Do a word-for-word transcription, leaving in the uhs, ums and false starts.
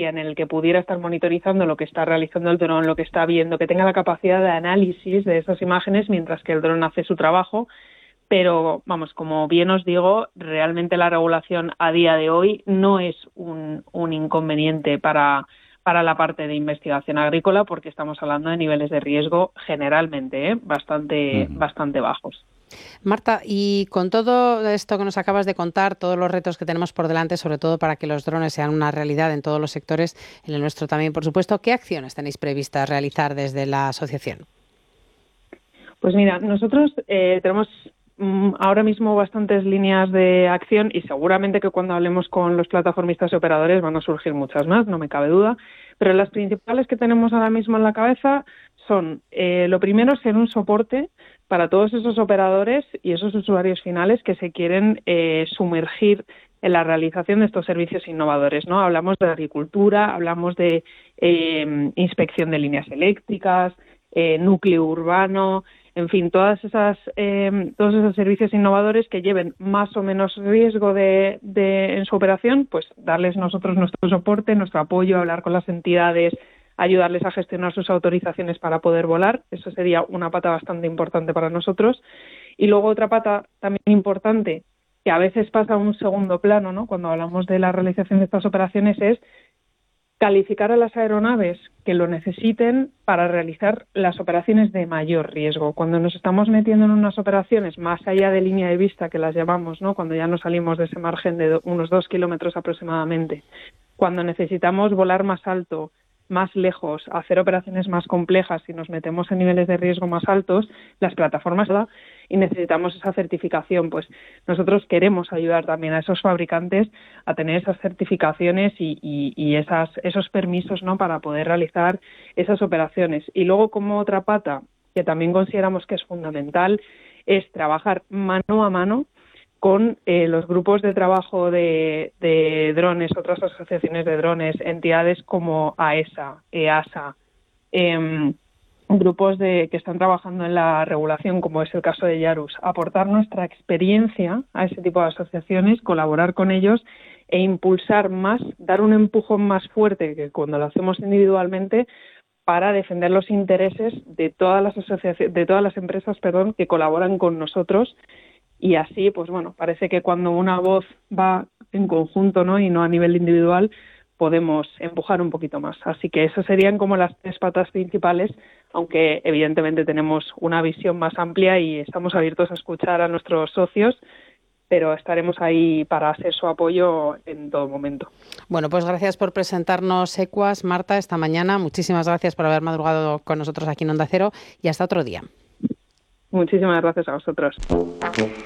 área en el que pudiera estar monitorizando lo que está realizando el dron, lo que está viendo, que tenga la capacidad de análisis de esas imágenes mientras que el dron hace su trabajo. Pero, vamos, como bien os digo, realmente la regulación a día de hoy no es un, un inconveniente para, para la parte de investigación agrícola, porque estamos hablando de niveles de riesgo generalmente ¿eh? bastante, Uh-huh. bastante bajos. Marta, y con todo esto que nos acabas de contar, todos los retos que tenemos por delante, sobre todo para que los drones sean una realidad en todos los sectores, en el nuestro también, por supuesto, ¿qué acciones tenéis previstas realizar desde la asociación? Pues mira, nosotros eh, tenemos ahora mismo bastantes líneas de acción y seguramente que cuando hablemos con los plataformistas y operadores van a surgir muchas más, no me cabe duda, pero las principales que tenemos ahora mismo en la cabeza son, eh, lo primero, ser un soporte para todos esos operadores y esos usuarios finales que se quieren eh, sumergir en la realización de estos servicios innovadores, ¿no? Hablamos de agricultura, hablamos de eh, inspección de líneas eléctricas, eh, núcleo urbano, en fin, todas esas, eh, todos esos servicios innovadores que lleven más o menos riesgo de, de, en su operación, pues darles nosotros nuestro soporte, nuestro apoyo, hablar con las entidades, ayudarles a gestionar sus autorizaciones para poder volar. Eso sería una pata bastante importante para nosotros. Y luego otra pata también importante, que a veces pasa a un segundo plano, ¿no? Cuando hablamos de la realización de estas operaciones, es calificar a las aeronaves que lo necesiten para realizar las operaciones de mayor riesgo. Cuando nos estamos metiendo en unas operaciones más allá de línea de vista, que las llamamos, ¿no? Cuando ya nos salimos de ese margen de do, unos dos kilómetros aproximadamente, cuando necesitamos volar más alto, más lejos, hacer operaciones más complejas y nos metemos en niveles de riesgo más altos, las plataformas y necesitamos esa certificación. Pues nosotros queremos ayudar también a esos fabricantes a tener esas certificaciones y, y, y esas, esos permisos, ¿no? Para poder realizar esas operaciones. Y luego, como otra pata, que también consideramos que es fundamental, es trabajar mano a mano con eh, los grupos de trabajo de, de drones, otras asociaciones de drones, entidades como AESA, EASA, eh, grupos de, que están trabajando en la regulación, como es el caso de Yarus, aportar nuestra experiencia a ese tipo de asociaciones, colaborar con ellos e impulsar más, dar un empujón más fuerte que cuando lo hacemos individualmente para defender los intereses de todas las asociaciones, de todas las empresas, perdón, que colaboran con nosotros. Y así, pues bueno, parece que cuando una voz va en conjunto, ¿no? Y no a nivel individual, podemos empujar un poquito más. Así que esas serían como las tres patas principales, aunque evidentemente tenemos una visión más amplia y estamos abiertos a escuchar a nuestros socios, pero estaremos ahí para hacer su apoyo en todo momento. Bueno, pues gracias por presentarnos Equas, Marta, esta mañana. Muchísimas gracias por haber madrugado con nosotros aquí en Onda Cero y hasta otro día. Muchísimas gracias a vosotros.